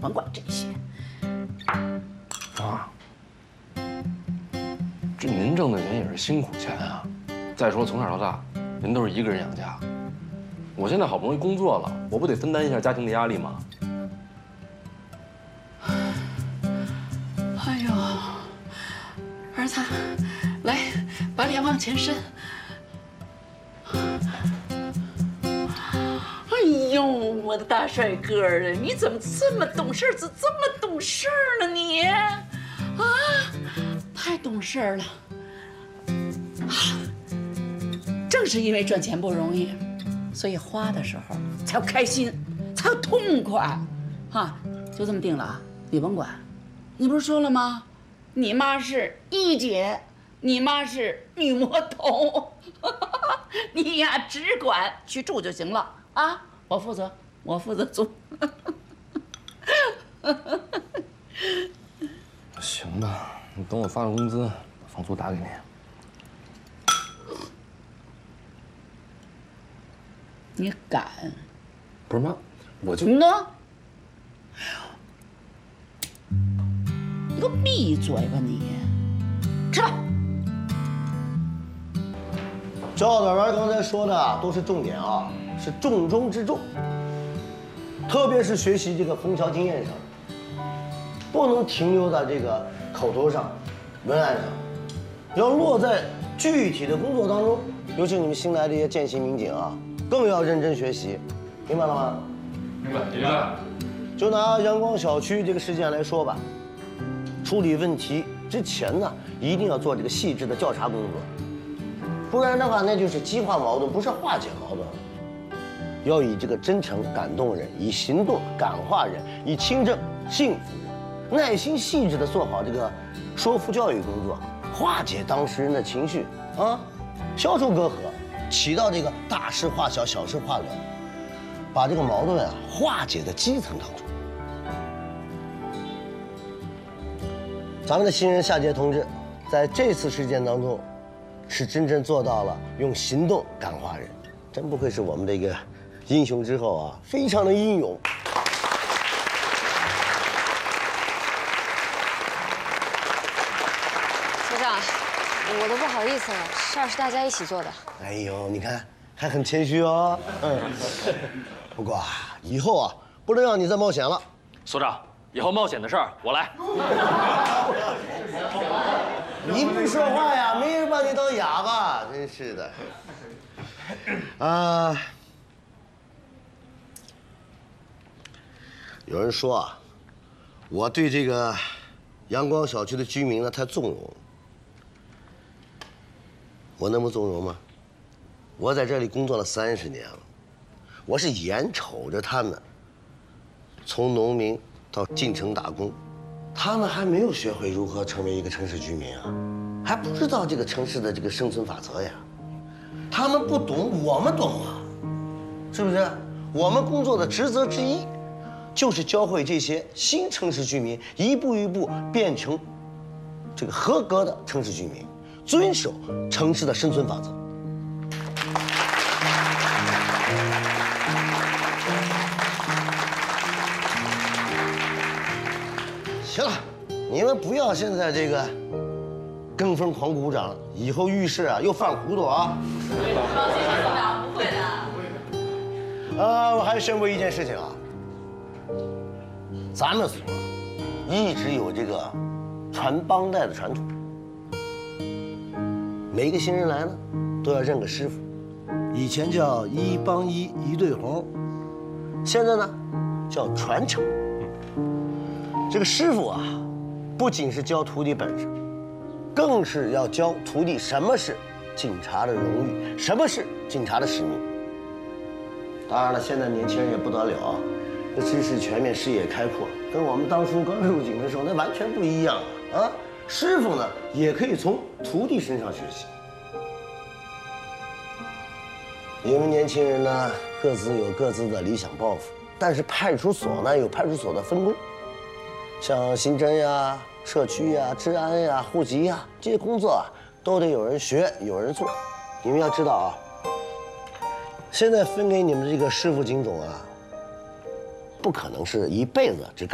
甭管这些。 妈，这您挣的钱也是辛苦钱啊。再说从小到大，您都是一个人养家。我现在好不容易工作了，我不得分担一下家庭的压力吗？ 哎呦，儿子，来，把脸往前伸。哎呦，我的大帅哥儿啊，你怎么这么懂事，这么懂事呢你？啊，太懂事了。正是因为赚钱不容易，所以花的时候才要开心，才要痛快，啊，就这么定了啊，你甭管。你不是说了吗？你妈是一姐，你妈是女魔头，你呀只管去住就行了啊！我负责住。 行吧，你等我发了工资，把房租打给你。 你敢？ 不是妈，我就你呢？你给我闭嘴吧你！吃吧。 赵导员刚才说的都是重点啊，是重中之重。特别是学习这个枫桥经验上，不能停留在这个口头上、文案上，要落在具体的工作当中。尤其你们新来的一些见习民警啊，更要认真学习，明白了吗？ 明白。 就拿阳光小区这个事件来说吧，处理问题之前呢，一定要做这个细致的调查工作，不然的话，那就是激化矛盾，不是化解矛盾。要以这个真诚感动人，以行动感化人，以清正幸福人，耐心细致的做好这个说服教育工作，化解当事人的情绪啊，消除隔阂，起到这个大事化小、小事化了，把这个矛盾啊化解在基层当中。咱们的新人夏杰同志，在这次事件当中，是真正做到了用行动感化人，真不愧是我们的一个英雄之后啊，非常的英勇。 所长，我都不好意思了，事儿是大家一起做的。 哎呦，你看还很谦虚哦。不过啊，以后啊，不能让你再冒险了。 所长，以后冒险的事儿我来。 你不说话呀，没人把你当哑巴，真是的。有人说啊，我对这个阳光小区的居民呢太纵容。我那么纵容吗？我在这里工作了30年了，我是眼瞅着他们从农民到进城打工，他们还没有学会如何成为一个城市居民啊，还不知道这个城市的这个生存法则呀。他们不懂，我们懂啊，是不是？我们工作的职责之一，就是教会这些新城市居民一步一步变成这个合格的城市居民，遵守城市的生存法则。行了，你们不要现在这个跟风狂鼓掌，以后遇事啊又犯糊涂啊！ 放心吧，所长，不会的。 我还宣布一件事情啊，咱们所一直有这个传帮带的传统，每一个新人来呢，都要认个师傅。以前叫一帮一，一对红，现在呢叫传承。这个师傅啊，不仅是教徒弟本事，更是要教徒弟什么是警察的荣誉，什么是警察的使命。当然了，现在年轻人也不得了啊，这知识全面，视野开阔，跟我们当初刚入警的时候那完全不一样啊！师傅呢，也可以从徒弟身上学习。你们年轻人呢，各自有各自的理想抱负，但是派出所呢有派出所的分工，像刑侦呀、社区呀、治安呀、户籍呀这些工作啊，都得有人学，有人做。你们要知道啊，现在分给你们这个师傅警种啊，不可能是一辈子只干。